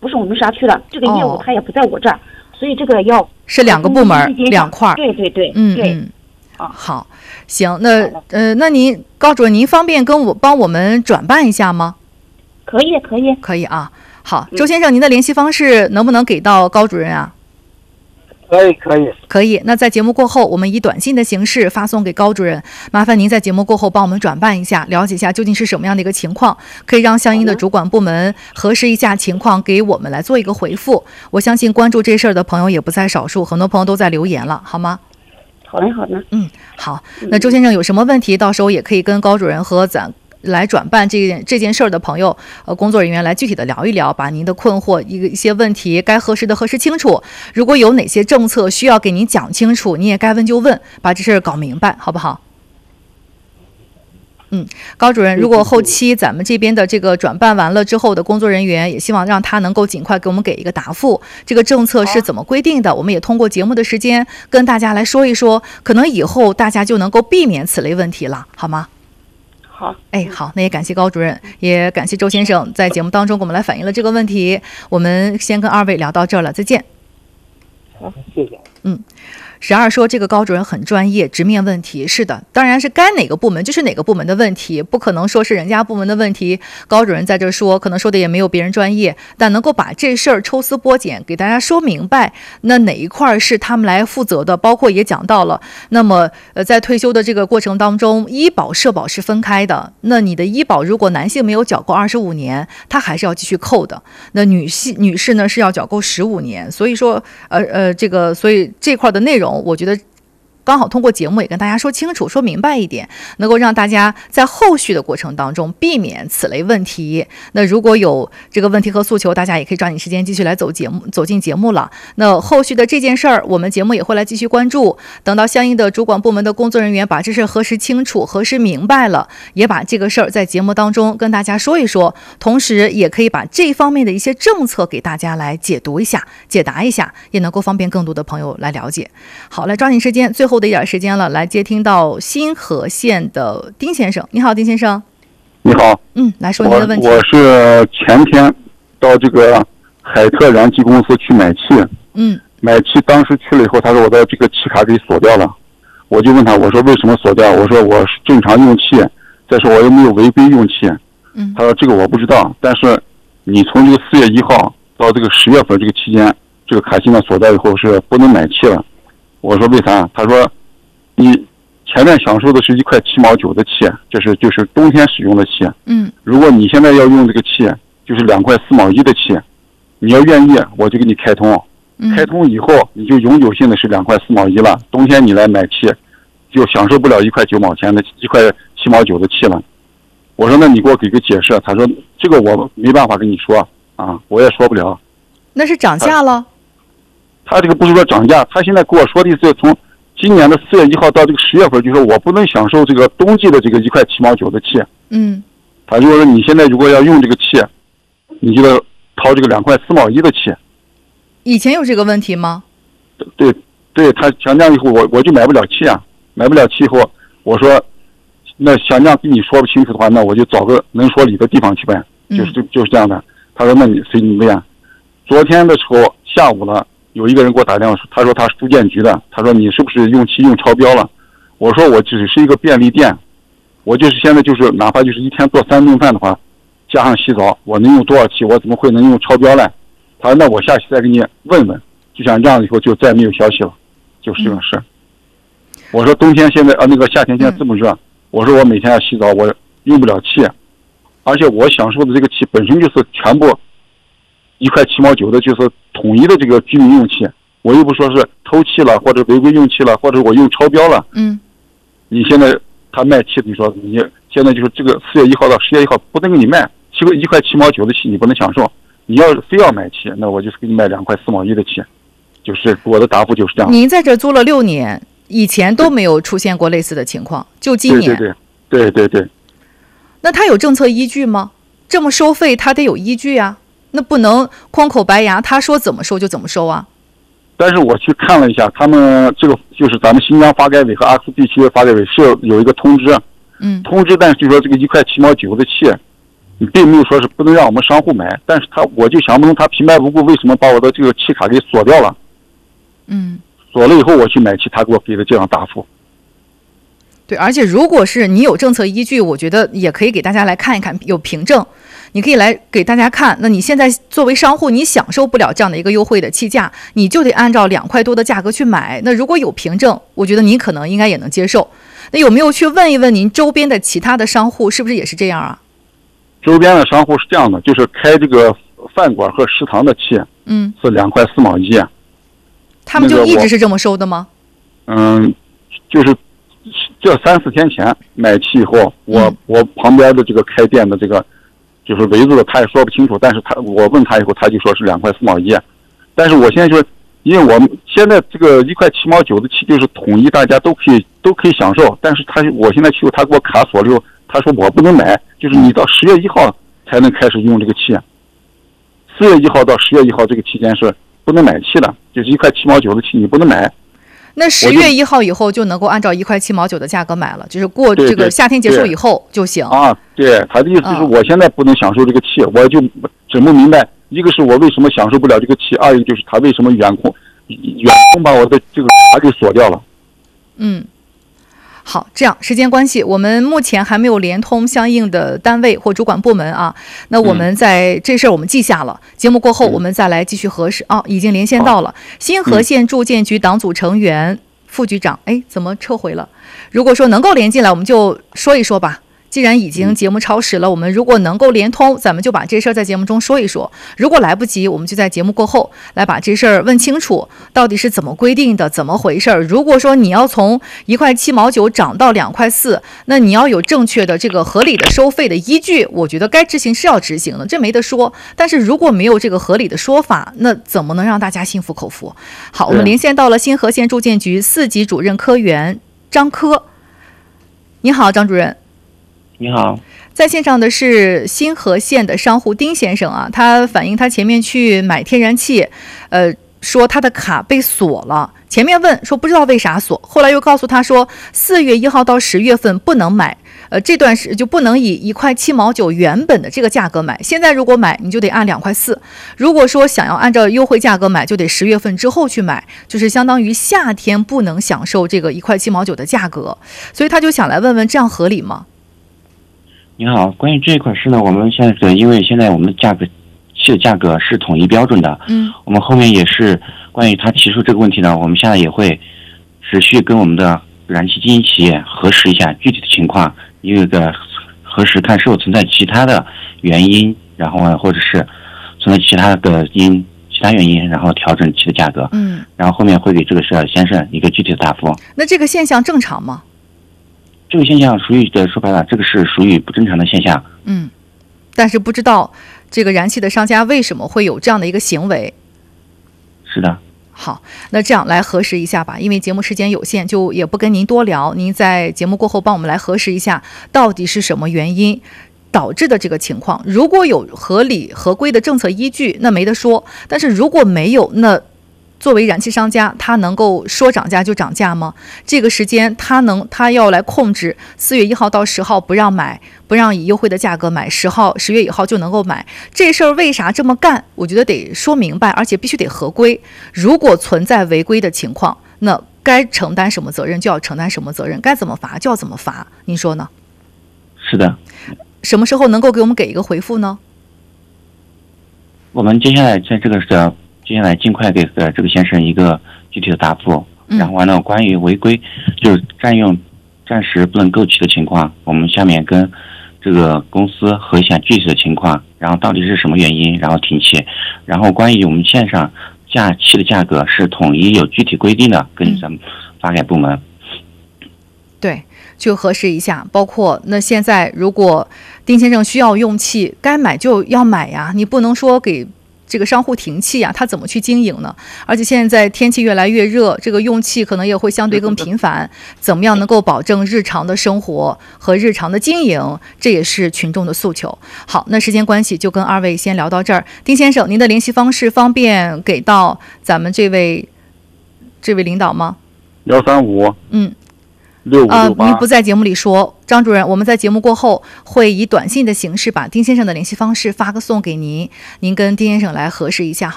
不是我们辖区的，这个业务它也不在我这儿，所以这个要是2个部门2块。 对对对， 对。好，行，那您高主任，您方便帮我们转办一下吗？ 可以， 可以啊。好，周先生，您的联系方式能不能给到高主任啊？可以。那在节目过后，我们以短信的形式发送给高主任，麻烦您在节目过后帮我们转办一下，了解一下究竟是什么样的一个情况，可以让相应的主管部门核实一下情况，给我们来做一个回复。我相信关注这事儿的朋友也不在少数，很多朋友都在留言了，好吗？ 好的。 好。那周先生有什么问题，到时候也可以跟高主任和咱来转办这件事儿的朋友工作人员来具体的聊一聊，把您的困惑一些问题该核实的核实清楚。如果有哪些政策需要给您讲清楚，你也该问就问，把这事儿搞明白，好不好？高主任，如果后期咱们这边的这个转办完了之后的工作人员，也希望让他能够尽快给我们给一个答复，这个政策是怎么规定的，我们也通过节目的时间跟大家来说一说，可能以后大家就能够避免此类问题了，好吗？ 好。 好，那也感谢高主任，也感谢周先生在节目当中给我们来反映了这个问题。我们先跟2位聊到这儿了，再见。 好，谢谢。 12说这个高主任很专业，直面问题。是的，当然是该哪个部门就是哪个部门的问题，不可能说是人家部门的问题，高主任在这说，可能说的也没有别人专业，但能够把这事儿抽丝剥茧给大家说明白，那哪一块是他们来负责的，包括也讲到了，那么在退休的这个过程当中，医保社保是分开的，那你的医保如果男性没有缴够25年，他还是要继续扣的，那女士呢是要缴够15年，所以说所以这块的内容我觉得刚好通过节目也跟大家说清楚说明白一点，能够让大家在后续的过程当中避免此类问题。那如果有这个问题和诉求，大家也可以抓紧时间继续来走进节目了。那后续的这件事儿我们节目也会来继续关注，等到相应的主管部门的工作人员把这事核实清楚核实明白了，也把这个事儿在节目当中跟大家说一说，同时也可以把这方面的一些政策给大家来解读一下解答一下，也能够方便更多的朋友来了解。好，来抓紧时间，最后的一点时间了，来接听到新河县的丁先生。你好，丁先生。 你好。 来说您的问题。 我是前天到这个海特燃气公司去买气。买气当时去了以后，他说我的这个气卡给锁掉了，我就问他，我说为什么锁掉？我说我是正常用气，再说我又没有违规用气。他说这个我不知道，但是你从这个4月1号到这个10月份这个期间，这个卡现在锁掉以后是不能买气了。我说为啥？他说你前面享受的是1块7毛9的气，就是冬天使用的气。如果你现在要用这个气，就是2块4毛1的气，你要愿意我就给你开通。开通以后你就永久性的是2块4毛1了，冬天你来买气就享受不了1块9毛钱的1块7毛9的气了。我说那你给我给个解释。他说这个我没办法跟你说啊，我也说不了。 那是涨价了？ 他这个不是说涨价，他现在跟我说的是从今年的4月1号到这个10月份，就说我不能享受这个冬季的这个1块7毛9的气。他就说你现在如果要用这个气，你就得掏这个2块4毛1的气。 以前有这个问题吗？ 对，他想这样以后我就买不了气啊，买不了气以后，我说那想这样跟你说不清楚的话，那我就找个能说理的地方去呗，就是这样的。他说那你随你便。昨天的时候下午了，有一个人给我打电话，他说他是住建局的，他说你是不是用气用超标了？我说我只是一个便利店，我就是现在就是哪怕就是一天做3顿饭的话，加上洗澡，我能用多少气？我怎么会能用超标呢？他说那我下去再给你问问。就像这样以后就再没有消息了，就是这种事。我说冬天现在那个夏天现在这么热，我说我每天要洗澡，我用不了气，而且我享受的这个气本身就是全部1块7毛9的，就是统一的这个居民用气，我又不说是偷气了，或者违规用气了，或者我用超标了。你现在他卖气，你说你现在就是这个4月1号到10月1号不能给你卖1块7毛9的气，你不能享受。你要非要买气，那我就是给你卖2块4毛1的气。就是我的答复就是这样。 您在这租了6年，以前都没有出现过类似的情况，就今年。 对。 那他有政策依据吗？这么收费，他得有依据啊，那不能空口白牙，他说怎么收就怎么收啊。 但是我去看了一下，他们这个就是咱们新疆发改委和阿克地区的发改委是有一个通知，通知，但是就说这个1块7毛9的气， 你并没有说是不能让我们商户买，但是我就想不通，他平白无故为什么把我的这个气卡给锁掉了？锁了以后我去买气，他给我给的这样答复。 对，而且如果是你有政策依据，我觉得也可以给大家来看一看，有凭证，你可以来给大家看。那你现在作为商户，你享受不了这样的一个优惠的气价，你就得按照2块多的价格去买。那如果有凭证，我觉得你可能应该也能接受。那有没有去问一问您周边的其他的商户，是不是也是这样啊？ 周边的商户是这样的，就是开这个饭馆和食堂的气，是2块4毛1。 他们就一直是这么收的吗？ 就是这3、4天前买气以后，我旁边的这个开店的这个就是围住了，他也说不清楚，但是我问他以后，他就说是2块4毛1。但是我现在就是因为我们现在这个1块7毛9的气就是统一大家都可以享受，但是我现在去他给我卡锁了以后，他说我不能买，就是你到10月1号才能开始用这个气，4月1号到10月1号这个期间是不能买气的，就是1块7毛9的气你不能买。 那10月1号以后就能够按照1块7毛9的价格买了，就是过这个夏天结束以后就行啊。对，他的意思就是我现在不能享受这个气，我就整不明白，一个是我为什么享受不了这个气，二一个就是他为什么远控把我的这个卡给锁掉了。 好，这样时间关系，我们目前还没有连通相应的单位或主管部门啊。那我们在这事儿我们记下了，节目过后我们再来继续核实。已经连线到了新河县住建局党组成员、副局长。怎么撤回了？如果说能够连进来，我们就说一说吧。既然已经节目超时了，我们如果能够连通，咱们就把这事儿在节目中说一说。如果来不及，我们就在节目过后来把这事儿问清楚，到底是怎么规定的，怎么回事儿。如果说你要从1块7毛9涨到2块4，那你要有正确的这个合理的收费的依据，我觉得该执行是要执行的，这没得说。但是如果没有这个合理的说法，那怎么能让大家心服口服？好，我们连线到了新河县住建局4级主任科员张科。你好，张主任。 你好， 在线上的是新河县的商户丁先生啊，他反映他前面去买天然气，说他的卡被锁了。前面问说不知道为啥锁，后来又告诉他说4月1号到10月份不能买，这段时就不能以1块7毛9原本的这个价格买。现在如果买，你就得按2块4。如果说想要按照优惠价格买，就得10月份之后去买，就是相当于夏天不能享受这个1块7毛9的价格。所以他就想来问问，这样合理吗？ 你好，关于这一块事呢，我们现在因为现在我们的气的价格是统一标准的，我们后面也是关于他提出这个问题呢，我们现在也会持续跟我们的燃气经营企业核实一下具体的情况，一个核实看是否存在其他的原因，然后或者是存在其他原因，然后调整气的价格，然后后面会给这个先生一个具体的答复。 那这个现象正常吗？ 这个现象说白了，这个是属于不正常的现象。 但是不知道这个燃气的商家为什么会有这样的一个行为。 是的。 好，那这样来核实一下吧，因为节目时间有限，就也不跟您多聊，您在节目过后帮我们来核实一下，到底是什么原因导致的这个情况。如果有合理合规的政策依据，那没得说；但是如果没有，那作为燃气商家，他能够说涨价就涨价吗？这个时间他要来控制4月1号到10号不让买，不让以优惠的价格买，10月1号就能够买。这事儿为啥这么干？我觉得得说明白，而且必须得合规。如果存在违规的情况，那该承担什么责任就要承担什么责任，该怎么罚就要怎么罚。您说呢？ 是的。 什么时候能够给我们给一个回复呢？ 我们接下来尽快给这个先生一个具体的答复，然后完了关于违规就是暂时不能购气的情况，我们下面跟这个公司核一下具体的情况，然后到底是什么原因，然后停气，然后关于我们线上气的价格是统一有具体规定的，跟咱们发改部门。 对，去核实一下，包括那现在如果丁先生需要用气，该买就要买呀，你不能说给这个商户停气啊，他怎么去经营呢？而且现在天气越来越热，这个用气可能也会相对更频繁，怎么样能够保证日常的生活和日常的经营，这也是群众的诉求。好，那时间关系就跟二位先聊到这儿。丁先生，您的联系方式方便给到咱们这位领导吗？ 135 6568。 您不在节目里说，张主任，我们在节目过后会以短信的形式把丁先生的联系方式发送给您，您跟丁先生来核实一下。